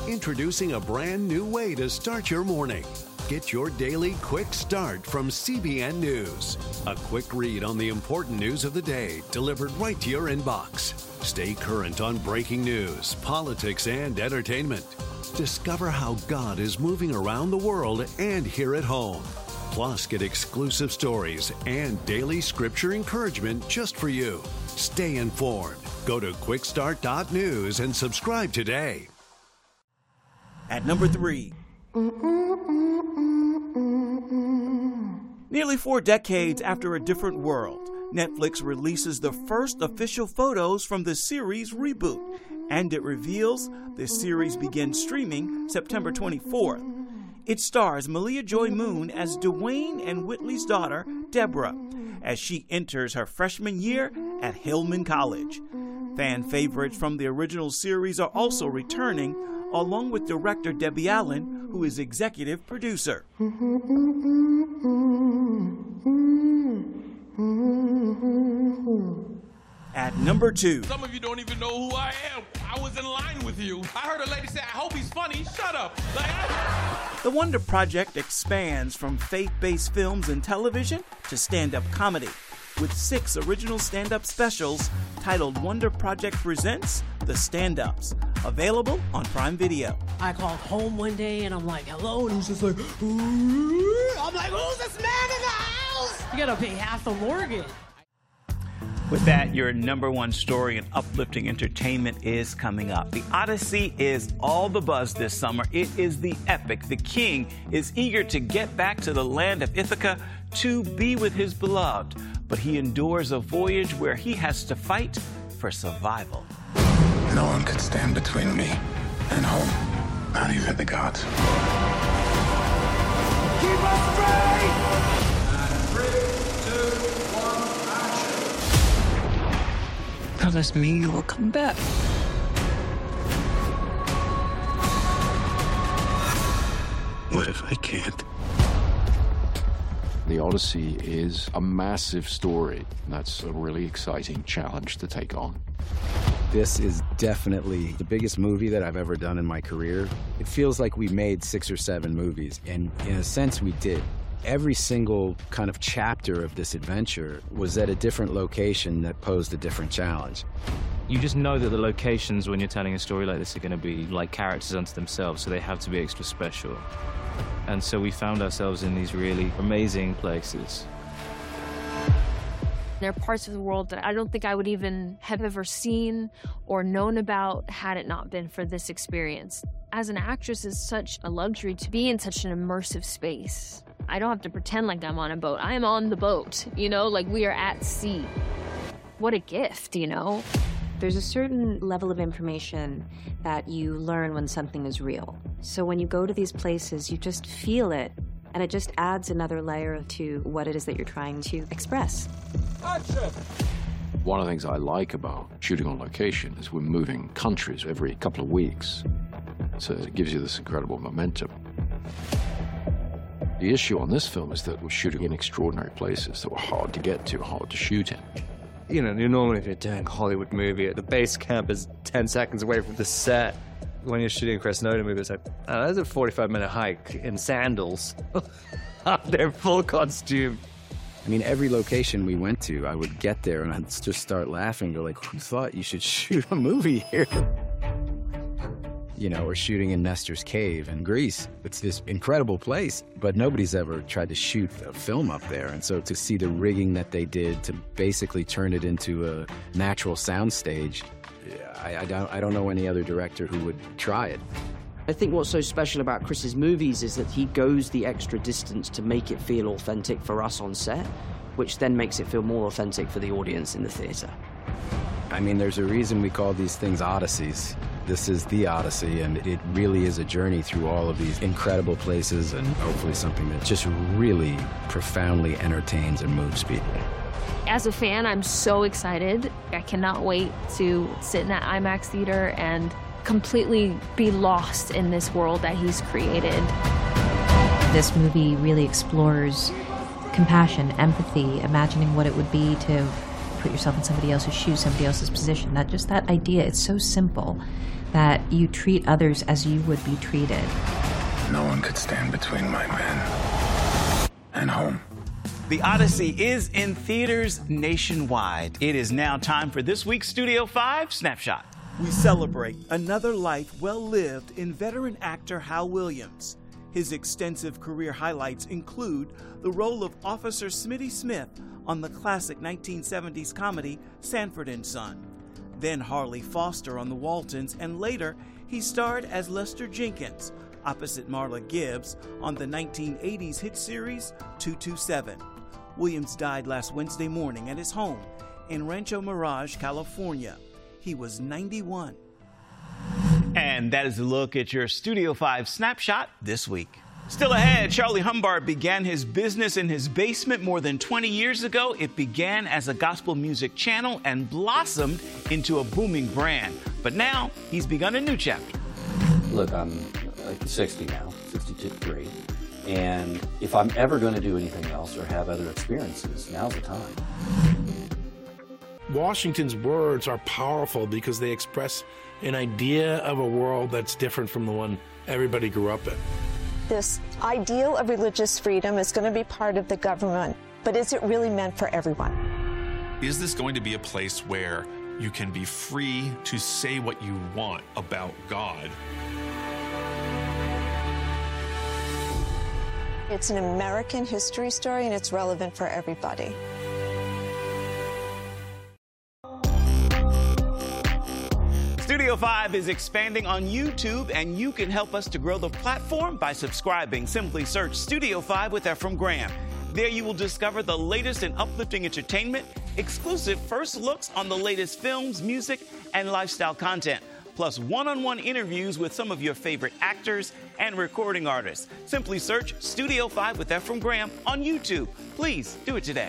Introducing a brand new way to start your morning. Get your daily quick start from CBN News. A quick read on the important news of the day delivered right to your inbox. Stay current on breaking news, politics, and entertainment. Discover how God is moving around the world and here at home. Plus, get exclusive stories and daily scripture encouragement just for you. Stay informed. Go to quickstart.news and subscribe today. At number 3. Nearly 4 decades after A Different World, Netflix releases the first official photos from the series reboot, and it reveals the series begins streaming September 24th. It stars Malia Joy Moon as Dwayne and Whitley's daughter, Deborah, as she enters her freshman year at Hillman College. Fan favorites from the original series are also returning, along with director Debbie Allen, who is executive producer. At number 2. Some of you don't even know who I am. I was in line with you. I heard a lady say, I hope he's funny. Shut up. The Wonder Project expands from faith-based films and television to stand-up comedy, with 6 original stand-up specials titled Wonder Project Presents The Stand-Ups, available on Prime Video. I called home one day and I'm like, hello, and he's just like, ooh. I'm like, who's this man in the house? You gotta pay half the mortgage. With that, your number 1 story in uplifting entertainment is coming up. The Odyssey is all the buzz this summer. It is the epic. The king is eager to get back to the land of Ithaca to be with his beloved, but he endures a voyage where he has to fight for survival. No one could stand between me and home, not even the gods. Keep us straight! 3, 2, 1, action! Promise me you will come back. What if I can't? The Odyssey is a massive story. That's a really exciting challenge to take on. This is definitely the biggest movie that I've ever done in my career. It feels like we made 6 or 7 movies, and in a sense we did. Every single kind of chapter of this adventure was at a different location that posed a different challenge. You just know that the locations, when you're telling a story like this, are going to be like characters unto themselves, so they have to be extra special. And so we found ourselves in these really amazing places. There are parts of the world that I don't think I would even have ever seen or known about had it not been for this experience. As an actress, it's such a luxury to be in such an immersive space. I don't have to pretend like I'm on a boat. I am on the boat, you know, like we are at sea. What a gift, you know? There's a certain level of information that you learn when something is real. So when you go to these places, you just feel it, and it just adds another layer to what it is that you're trying to express. Action! One of the things I like about shooting on location is we're moving countries every couple of weeks. So it gives you this incredible momentum. The issue on this film is that we're shooting in extraordinary places that were hard to get to, hard to shoot in. You know, normally if you're doing a Hollywood movie, the base camp is 10 seconds away from the set. When you're shooting a Cressnoda movie, it's like, oh, that's a 45-minute hike in sandals. They're full costume. I mean, every location we went to, I would get there and I'd just start laughing, go like, who thought you should shoot a movie here? You know, we're shooting in Nestor's Cave in Greece. It's this incredible place, but nobody's ever tried to shoot a film up there. And so to see the rigging that they did to basically turn it into a natural soundstage, I don't know any other director who would try it. I think what's so special about Chris's movies is that he goes the extra distance to make it feel authentic for us on set, which then makes it feel more authentic for the audience in the theater. I mean, there's a reason we call these things Odysseys. This is the Odyssey, and it really is a journey through all of these incredible places and hopefully something that just really profoundly entertains and moves people. As a fan, I'm so excited. I cannot wait to sit in that IMAX theater and completely be lost in this world that he's created. This movie really explores compassion, empathy, imagining what it would be to put yourself in somebody else's shoes, somebody else's position. That idea, it's so simple that you treat others as you would be treated. No one could stand between my men and home. The Odyssey is in theaters nationwide. It is now time for this week's Studio 5 Snapshot. We celebrate another life well lived in veteran actor Hal Williams. His extensive career highlights include the role of Officer Smitty Smith on the classic 1970s comedy Sanford and Son, then Harley Foster on The Waltons, and later he starred as Lester Jenkins opposite Marla Gibbs on the 1980s hit series 227. Williams died last Wednesday morning at his home in Rancho Mirage, California. He was 91. And that is a look at your Studio 5 Snapshot this week. Still ahead, Charlie Humbard began his business in his basement more than 20 years ago. It began as a gospel music channel and blossomed into a booming brand. But now, he's begun a new chapter. Look, I'm 60 now, 63. And if I'm ever going to do anything else or have other experiences, now's the time. Washington's words are powerful because they express an idea of a world that's different from the one everybody grew up in. This ideal of religious freedom is going to be part of the government, but is it really meant for everyone? Is this going to be a place where you can be free to say what you want about God? It's an American history story, and it's relevant for everybody. Studio 5 is expanding on YouTube, and you can help us to grow the platform by subscribing. Simply search Studio 5 with Efrem Graham. There you will discover the latest in uplifting entertainment, exclusive first looks on the latest films, music, and lifestyle content, plus one-on-one interviews with some of your favorite actors and recording artists. Simply search Studio 5 with Efrem Graham on YouTube. Please do it today.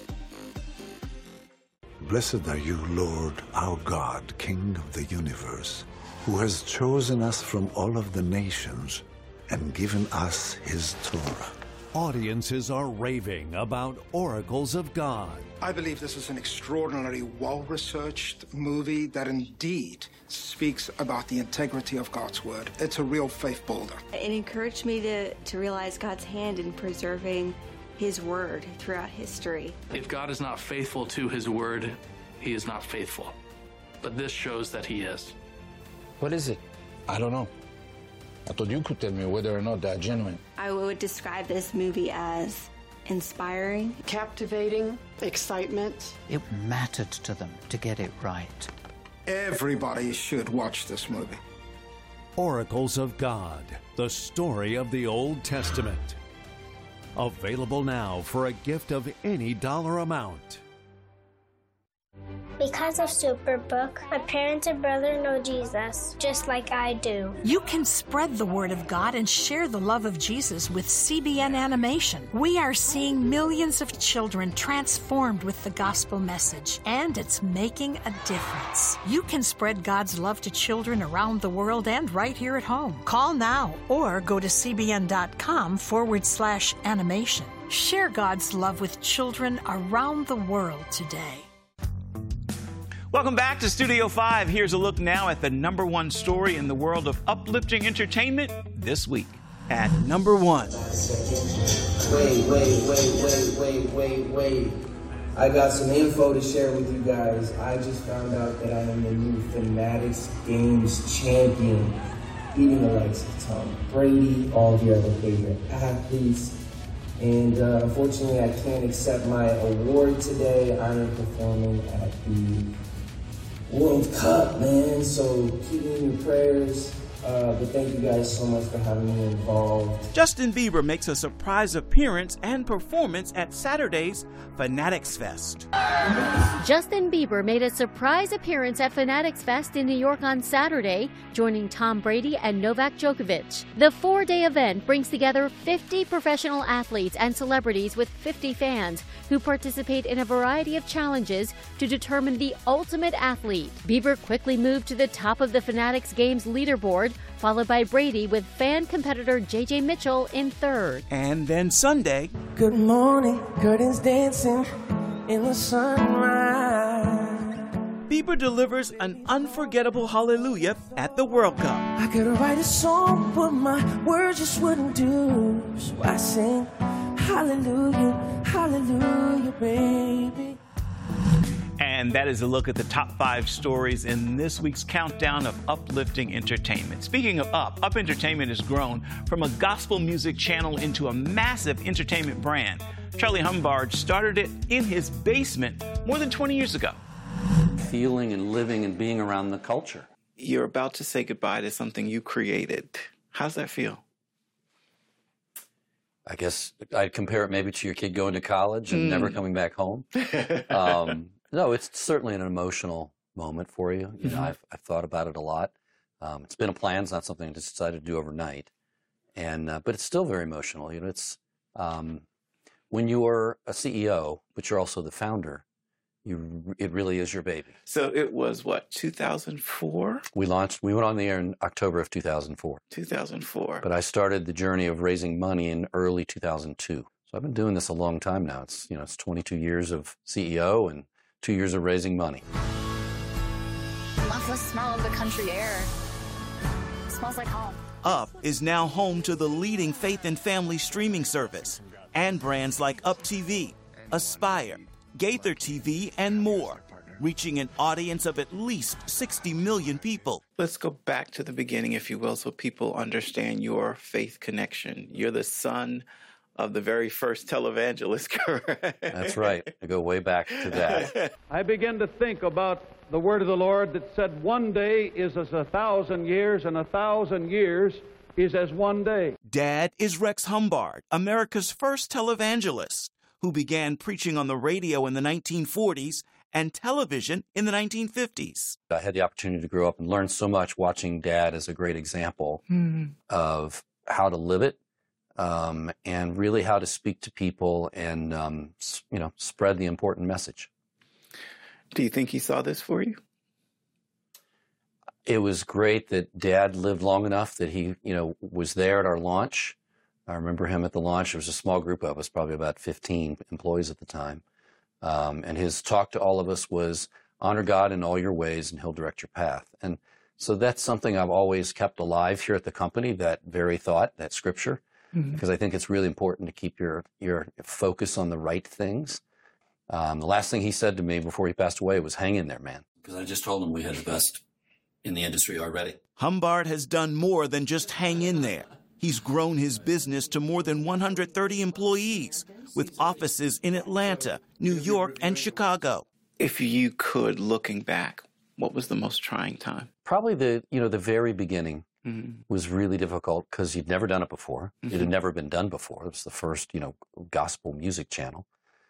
Blessed are you, Lord, our God, King of the universe, who has chosen us from all of the nations and given us his Torah. Audiences are raving about Oracles of God. I believe this is an extraordinarily well-researched movie that indeed speaks about the integrity of God's word. It's a real faith builder. It encouraged me to realize God's hand in preserving his word throughout history. If God is not faithful to his word, he is not faithful. But this shows that he is. What is it? I don't know. I thought you could tell me whether or not they're genuine. I would describe this movie as inspiring, captivating, excitement. It mattered to them to get it right. Everybody should watch this movie. Oracles of God, the story of the Old Testament. Available now for a gift of any dollar amount. Because of Superbook, my parents and brother know Jesus, just like I do. You can spread the word of God and share the love of Jesus with CBN Animation. We are seeing millions of children transformed with the gospel message, and it's making a difference. You can spread God's love to children around the world and right here at home. Call now or go to cbn.com/animation. Share God's love with children around the world today. Welcome back to Studio 5. Here's a look now at the #1 story in the world of uplifting entertainment this week. At number 1. Wait. I got some info to share with you guys. I just found out that I am the new Fanatics Games champion, beating the likes of Tom Brady, all of your other favorite athletes. And unfortunately, I can't accept my award today. I am performing at the World Cup, man, so keep me in your prayers. But thank you guys so much for having me involved. Justin Bieber makes a surprise appearance and performance at Saturday's Fanatics Fest. Justin Bieber made a surprise appearance at Fanatics Fest in New York on Saturday, joining Tom Brady and Novak Djokovic. The 4-day event brings together 50 professional athletes and celebrities with 50 fans who participate in a variety of challenges to determine the ultimate athlete. Bieber quickly moved to the top of the Fanatics Games leaderboard, followed by Brady with fan competitor J.J. Mitchell in third. And then Sunday, good morning, curtains dancing in the sunrise. Bieber delivers an unforgettable hallelujah at the World Cup. I could write a song, but my words just wouldn't do. So I sing hallelujah, hallelujah, baby. And that is a look at the top 5 stories in this week's countdown of uplifting entertainment. Speaking of Up Entertainment has grown from a gospel music channel into a massive entertainment brand. Charlie Humbard started it in his basement more than 20 years ago. Feeling and living and being around the culture. You're about to say goodbye to something you created. How's that feel? I guess I'd compare it maybe to your kid going to college and never coming back home. No, it's certainly an emotional moment for you. You know, I've thought about it a lot. It's been a plan. It's not something I just decided to do overnight. And but it's still very emotional. You know, it's when you are a CEO, but you're also the founder, it really is your baby. So it was what, 2004? We went on the air in October of 2004. 2004. But I started the journey of raising money in early 2002. So I've been doing this a long time now. It's 22 years of CEO and 2 years of raising money. Love the smell of the country air. It smells like home. Up is now home to the leading faith and family streaming service and brands like Up TV, Aspire, Gaither TV, and more, reaching an audience of at least 60 million people. Let's go back to the beginning, if you will, so people understand your faith connection. You're the son of the very first televangelist, correct? That's right. I go way back to that. I begin to think about the word of the Lord that said, one day is as 1,000 years, and 1,000 years is as one day. Dad is Rex Humbard, America's first televangelist, who began preaching on the radio in the 1940s and television in the 1950s. I had the opportunity to grow up and learn so much watching Dad as a great example of how to live it. And really how to speak to people and, spread the important message. Do you think he saw this for you? It was great that Dad lived long enough that he, was there at our launch. I remember him at the launch. There was a small group of us, probably about 15 employees at the time. And his talk to all of us was, honor God in all your ways and he'll direct your path. And so that's something I've always kept alive here at the company, that very thought, that scripture. Because I think it's really important to keep your focus on the right things. The last thing he said to me before he passed away was, hang in there, man. Because I just told him we had the best in the industry already. Humbard has done more than just hang in there. He's grown his business to more than 130 employees, with offices in Atlanta, New York, and Chicago. If you could, looking back, what was the most trying time? Probably the very beginning. Was really difficult because you'd never done it before. It had never been done before. It was the first, gospel music channel.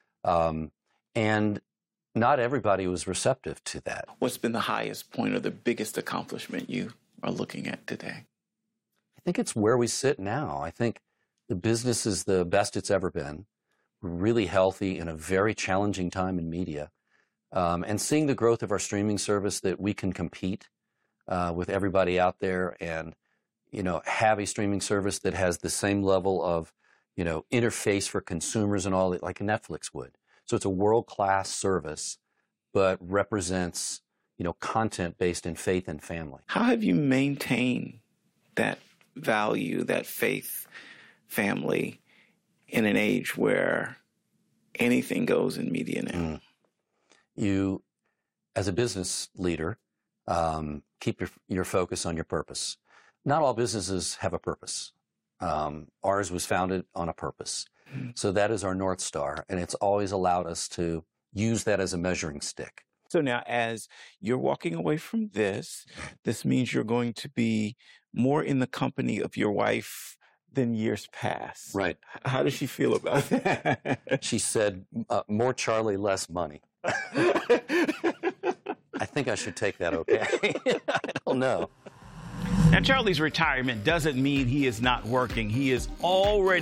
And not everybody was receptive to that. What's been the highest point or the biggest accomplishment you are looking at today? I think it's where we sit now. I think the business is the best it's ever been. We're really healthy in a very challenging time in media. And seeing the growth of our streaming service, that we can compete with everybody out there and, have a streaming service that has the same level of, interface for consumers and all that, like Netflix would. So it's a world-class service, but represents, content based in faith and family. How have you maintained that value, that faith, family, in an age where anything goes in media now? You, as a business leader, keep your focus on your purpose. Not all businesses have a purpose. Ours was founded on a purpose. So that is our North Star, and it's always allowed us to use that as a measuring stick. So now, as you're walking away from this means you're going to be more in the company of your wife than years past. Right. How does she feel about that? She said, more Charlie, less money. I think I should take that okay. I don't know. Now, Charlie's retirement doesn't mean he is not working. He is already